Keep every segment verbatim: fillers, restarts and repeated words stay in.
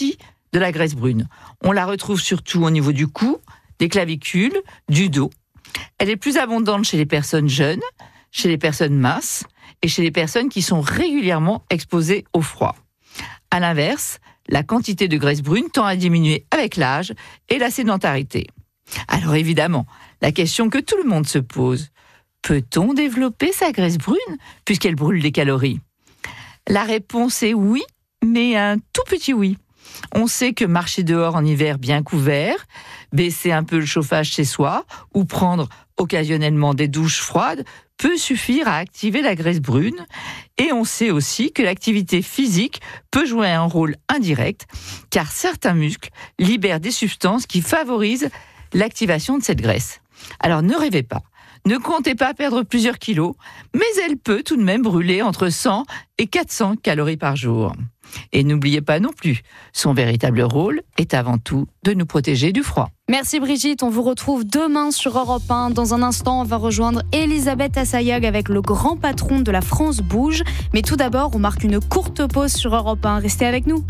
partie de la graisse brune. On la retrouve surtout au niveau du cou, des clavicules, du dos. Elle est plus abondante chez les personnes jeunes, chez les personnes minces et chez les personnes qui sont régulièrement exposées au froid. À l'inverse, la quantité de graisse brune tend à diminuer avec l'âge et la sédentarité. Alors évidemment, la question que tout le monde se pose, peut-on développer sa graisse brune puisqu'elle brûle des calories ? La réponse est oui, mais un tout petit oui. On sait que marcher dehors en hiver bien couvert, baisser un peu le chauffage chez soi ou prendre occasionnellement des douches froides peut suffire à activer la graisse brune. Et on sait aussi que l'activité physique peut jouer un rôle indirect car certains muscles libèrent des substances qui favorisent l'activation de cette graisse. Alors ne rêvez pas. Ne comptez pas perdre plusieurs kilos, mais elle peut tout de même brûler entre cent et quatre cents calories par jour. Et n'oubliez pas non plus, son véritable rôle est avant tout de nous protéger du froid. Merci Brigitte, on vous retrouve demain sur Europe un. Dans un instant, on va rejoindre Elisabeth Assayag avec le grand patron de la France Bouge. Mais tout d'abord, on marque une courte pause sur Europe un. Restez avec nous.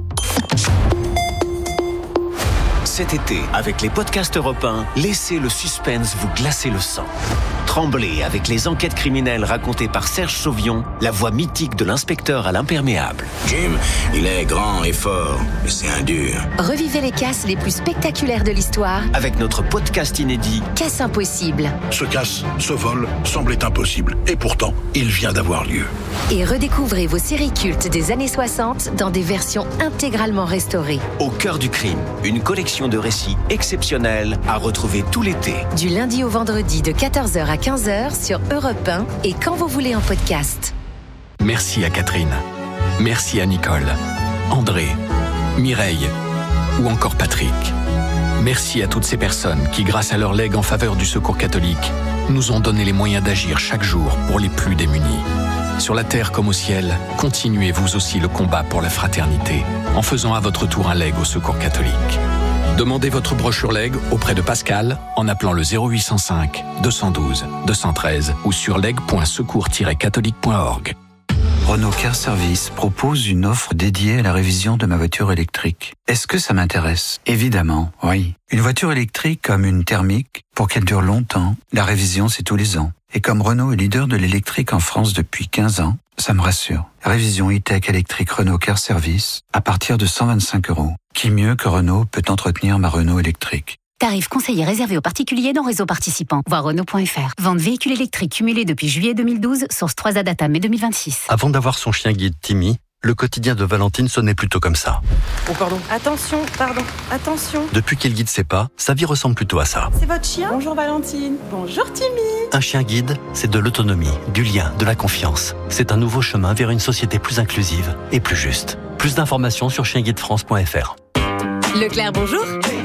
Cet été, avec les podcasts Europe un, laissez le suspense vous glacer le sang. Tremblez avec les enquêtes criminelles racontées par Serge Sauvion, la voix mythique de l'inspecteur à l'imperméable. Jim, il est grand et fort, mais c'est un dur. Revivez les casses les plus spectaculaires de l'histoire Avec notre podcast inédit Casse impossible. Ce casse, ce vol, semblait impossible. Et pourtant, il vient d'avoir lieu. Et redécouvrez vos séries cultes des années soixante dans des versions intégralement restaurées. Au cœur du crime, une collection de récits exceptionnels à retrouver tout l'été. Du lundi au vendredi de quatorze heures à quinze heures sur Europe un et quand vous voulez en podcast. Merci à Catherine. Merci à Nicole, André, Mireille ou encore Patrick. Merci à toutes ces personnes qui, grâce à leur legs en faveur du Secours catholique, nous ont donné les moyens d'agir chaque jour pour les plus démunis. Sur la terre comme au ciel, continuez vous aussi le combat pour la fraternité en faisant à votre tour un leg au Secours catholique. Demandez votre brochure leg auprès de Pascal en appelant le zéro huit cent cinq deux cent douze deux cent treize ou sur leg point secours tiret catholique point org. Renault Car Service propose une offre dédiée à la révision de ma voiture électrique. Est-ce que ça m'intéresse ? Évidemment, oui. Une voiture électrique comme une thermique, pour qu'elle dure longtemps, la révision c'est tous les ans. Et comme Renault est leader de l'électrique en France depuis quinze ans, ça me rassure. Révision e-tech électrique Renault Car Service à partir de cent vingt-cinq euros. Qui mieux que Renault peut entretenir ma Renault électrique ? Tarif conseillé réservé aux particuliers dans réseau participant. Voir Renault point F R. Vente véhicule électrique cumulé depuis juillet deux mille douze, source trois A Data mai deux mille vingt-six. Avant d'avoir son chien guide Timmy, le quotidien de Valentine sonnait plutôt comme ça. Oh pardon. Attention, pardon, attention. Depuis qu'il guide ses pas, sa vie ressemble plutôt à ça. C'est votre chien ? Bonjour Valentine. Bonjour Timmy. Un chien guide, c'est de l'autonomie, du lien, de la confiance. C'est un nouveau chemin vers une société plus inclusive et plus juste. Plus d'informations sur chien guide france point F R. Leclerc, bonjour.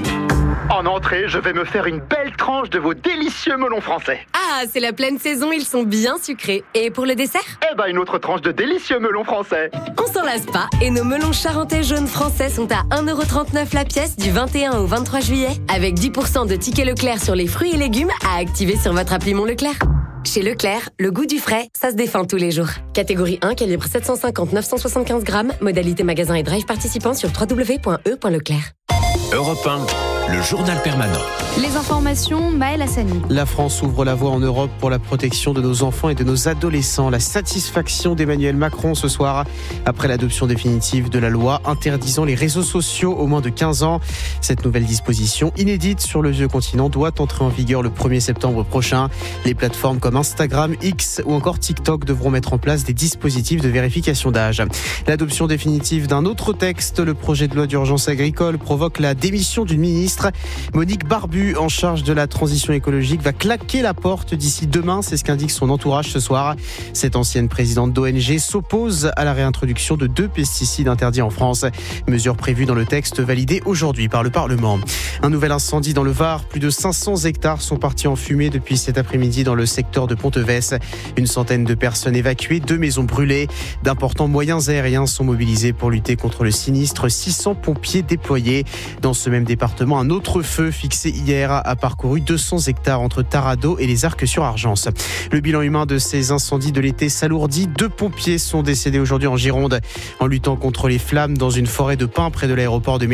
En entrée, je vais me faire une belle tranche de vos délicieux melons français. Ah, c'est la pleine saison, ils sont bien sucrés. Et pour le dessert ? Eh ben, une autre tranche de délicieux melons français. On s'en lasse pas et nos melons charentais jaunes français sont à un euro trente-neuf la pièce du vingt et un au vingt-trois juillet. Avec dix pour cent de tickets Leclerc sur les fruits et légumes à activer sur votre appli Mon Leclerc. Chez Leclerc, le goût du frais, ça se défend tous les jours. Catégorie un, calibre sept cent cinquante à neuf cent soixante-quinze grammes. Modalité magasin et drive participant sur w w w point e point leclerc. Europe un, le journal permanent. Les informations, Maël Hassani. La France ouvre la voie en Europe pour la protection de nos enfants et de nos adolescents. La satisfaction d'Emmanuel Macron ce soir, après l'adoption définitive de la loi interdisant les réseaux sociaux aux moins de quinze ans. Cette nouvelle disposition, inédite sur le vieux continent, doit entrer en vigueur le premier septembre prochain. Les plateformes comme Instagram, X ou encore TikTok devront mettre en place des dispositifs de vérification d'âge. L'adoption définitive d'un autre texte, le projet de loi d'urgence agricole, provoque la démission d'une ministre. Monique Barbu, en charge de la transition écologique, va claquer la porte d'ici demain. C'est ce qu'indique son entourage ce soir. Cette ancienne présidente d'O N G s'oppose à la réintroduction de deux pesticides interdits en France. Mesure prévue dans le texte validé aujourd'hui par le Parlement. Un nouvel incendie dans le Var. Plus de cinq cents hectares sont partis en fumée depuis cet après-midi dans le secteur de Pontevès. Une centaine de personnes évacuées, deux maisons brûlées. D'importants moyens aériens sont mobilisés pour lutter contre le sinistre. six cents pompiers déployés. Dans ce même département, un autre feu fixé hier a parcouru deux cents hectares entre Tarado et les Arcs-sur-Argence. Le bilan humain de ces incendies de l'été s'alourdit. Deux pompiers sont décédés aujourd'hui en Gironde en luttant contre les flammes dans une forêt de pins près de l'aéroport de